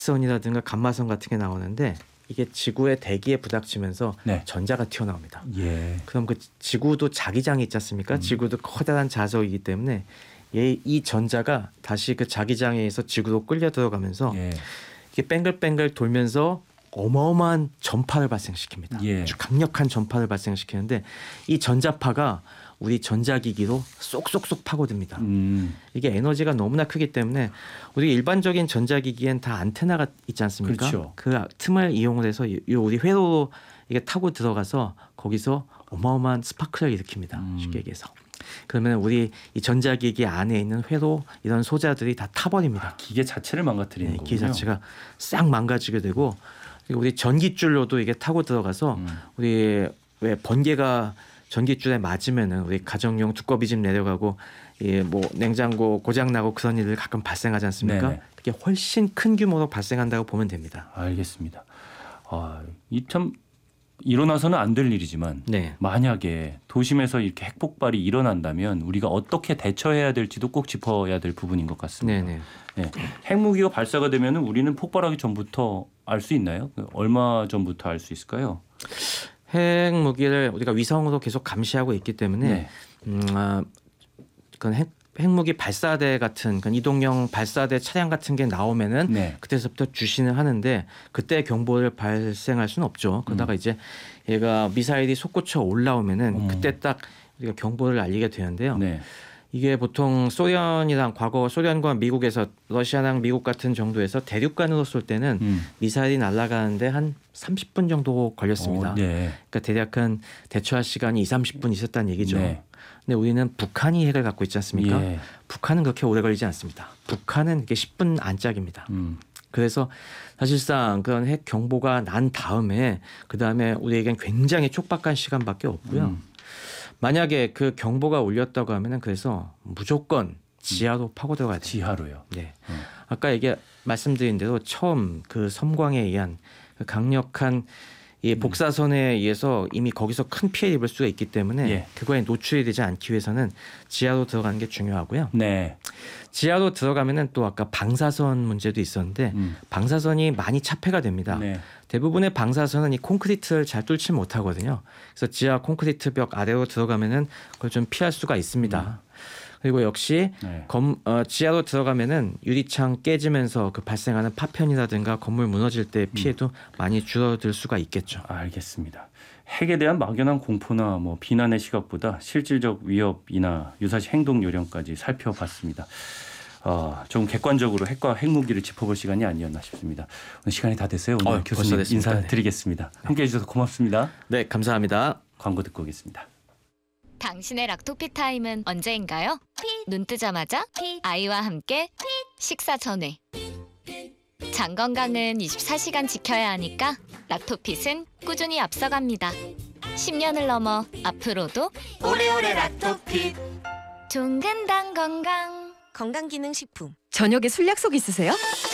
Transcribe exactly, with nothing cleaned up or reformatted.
선이라든가 감마선 같은 게 나오는데 이게 지구의 대기에 부닥치면서 네. 전자가 튀어나옵니다. 예. 그럼 그 지구도 자기장이 있지 않습니까? 음. 지구도 커다란 자석이기 때문에 얘, 이 전자가 다시 그 자기장에 의해서 지구로 끌려 들어가면서 예. 이게 뱅글뱅글 돌면서 어마어마한 전파를 발생시킵니다. 예. 아주 강력한 전파를 발생시키는데 이 전자파가 우리 전자기기로 쏙쏙쏙 파고듭니다. 음. 이게 에너지가 너무나 크기 때문에 우리 일반적인 전자기기엔 다 안테나가 있지 않습니까? 그렇죠. 그 틈을 이용을 해서 이 우리 회로 이게 타고 들어가서 거기서 어마어마한 스파크를 일으킵니다. 음. 쉽게 얘기해서. 그러면 우리 이 전자기기 안에 있는 회로 이런 소자들이 다 타버립니다. 기계 자체를 망가뜨리는 네, 거군요. 기계 자체가 싹 망가지게 되고 그리고 우리 전기줄로도 이게 타고 들어가서 음. 우리 왜 번개가 전기줄에 맞으면은 우리 가정용 두꺼비 집 내려가고 이 뭐 냉장고 고장 나고 그런 일들 가끔 발생하지 않습니까? 네네. 그게 훨씬 큰 규모로 발생한다고 보면 됩니다. 알겠습니다. 아, 이 참 일어나서는 안 될 일이지만 네. 만약에 도심에서 이렇게 핵폭발이 일어난다면 우리가 어떻게 대처해야 될지도 꼭 짚어야 될 부분인 것 같습니다. 네네. 네. 핵무기가 발사가 되면 우리는 폭발하기 전부터 알 수 있나요? 얼마 전부터 알 수 있을까요? 핵 무기를 우리가 위성으로 계속 감시하고 있기 때문에 네. 음, 아, 그건 핵 핵무기 발사대 같은 그런 이동형 발사대 차량 같은 게 나오면은 네. 그때서부터 주시는 하는데 그때 경보를 발생할 수는 없죠. 그러다가 음. 이제 얘가 미사일이 솟구쳐 올라오면은 음. 그때 딱 우리가 경보를 알리게 되는데요. 네. 이게 보통 소련이랑 과거 소련과 미국에서 러시아랑 미국 같은 정도에서 대륙간으로 쏠 때는 음. 미사일이 날아가는데 한 삼십 분 정도 걸렸습니다. 어, 네. 그러니까 대략 한 대처할 시간이 이삼십 분 있었다는 얘기죠. 네. 근데 우리는 북한이 핵을 갖고 있지 않습니까? 예. 북한은 그렇게 오래 걸리지 않습니다. 북한은 이게 십 분 안짝입니다. 음. 그래서 사실상 그런 핵 경보가 난 다음에 그 다음에 우리에겐 굉장히 촉박한 시간밖에 없고요. 음. 만약에 그 경보가 울렸다고 하면은 그래서 무조건 지하로 파고 들어가야 돼요. 지하로요. 네. 음. 아까 얘기 말씀드린 대로 처음 그 섬광에 의한 그 강력한 이 복사선에 의해서 이미 거기서 큰 피해를 입을 수가 있기 때문에 예. 그거에 노출이 되지 않기 위해서는 지하로 들어가는 게 중요하고요. 네. 지하로 들어가면은 또 아까 방사선 문제도 있었는데 음. 방사선이 많이 차폐가 됩니다. 네. 대부분의 방사선은 이 콘크리트를 잘 뚫지 못하거든요. 그래서 지하 콘크리트 벽 아래로 들어가면은 그걸 좀 피할 수가 있습니다. 그리고 역시 네. 검, 어, 지하로 들어가면은 유리창 깨지면서 그 발생하는 파편이라든가 건물 무너질 때 피해도 음. 많이 줄어들 수가 있겠죠. 알겠습니다. 핵에 대한 막연한 공포나 뭐 비난의 시각보다 실질적 위협이나 유사시 행동 요령까지 살펴봤습니다. 어, 좀 객관적으로 핵과 핵무기를 짚어볼 시간이 아니었나 싶습니다. 오늘 시간이 다 됐어요. 오늘 어, 교수님 벌써 됐습니까? 인사드리겠습니다. 네. 함께해 주셔서 고맙습니다. 네, 감사합니다. 광고 듣고 오겠습니다. 당신의 락토피 타임은 언제인가요? 눈 뜨자마자 아이와 함께 식사 전에. 장 건강은 이십사 시간 지켜야 하니까 락토핏은 꾸준히 앞서갑니다. 십 년을 넘어 앞으로도 오래오래 락토핏. 종근당 건강. 건강기능식품. 저녁에 술 약속 있으세요?